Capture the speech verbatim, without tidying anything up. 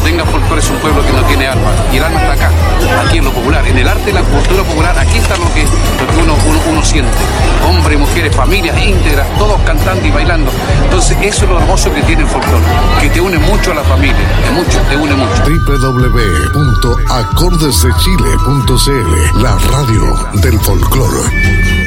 tenga folclore es un pueblo que no tiene alma. Y el alma está acá, aquí en lo popular, en el arte y la cultura popular. Aquí está lo que, lo que uno, uno, uno siente. Hombres, mujeres, familias íntegras, todos cantando y bailando. Entonces eso es lo hermoso que tiene el folclore, que te une mucho a la familia, es mucho, te une mucho. doble u doble u doble u punto acordes de chile punto c l, la radio del folclore.